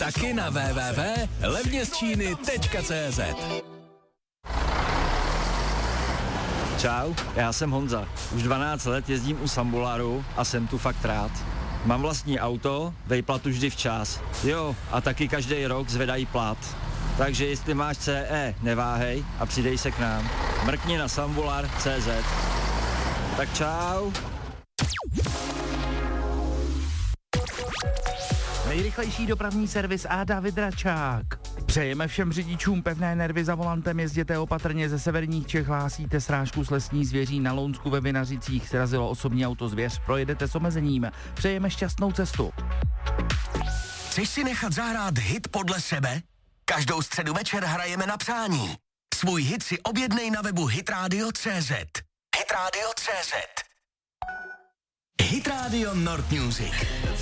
taky na www.levnězčíny.cz. Čau, já jsem Honza. Už 12 let jezdím u Sambularu a jsem tu fakt rád. Mám vlastní auto, vejplatu vždy včas. Jo, a taky každý rok zvedají plat. Takže jestli máš CE, neváhej a přidej se k nám. Mrkni na sambular.cz. Tak čau. Nejrychlejší dopravní servis a David Račák. Přejeme všem řidičům pevné nervy za volantem, jezděte opatrně, ze severních Čech hlásíte srážku s lesní zvěří, na Lounsku ve Vinařicích srazilo osobní auto zvěř, projedete s omezením. Přejeme šťastnou cestu. Chceš si nechat zahrát hit podle sebe? Každou středu večer hrajeme na přání. Svůj hit si objednej na webu hitradio.cz. Hitradio.cz. Hit Radio Nord Music.